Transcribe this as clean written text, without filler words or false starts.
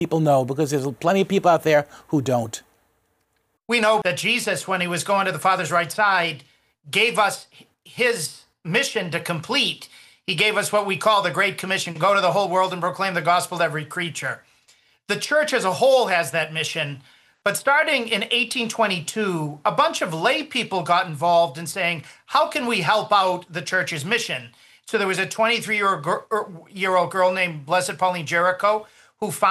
people know, because there's plenty of people out there who don't. We know that Jesus, when he was going to the Father's right side, gave us his mission to complete. He gave us what we call the Great Commission: go to the whole world and proclaim the gospel to every creature. The church as a whole has that mission, but starting in 1822, a bunch of lay people got involved in saying, how can we help out the church's mission? So there was a 23-year-old girl named Blessed Pauline Jericho who founded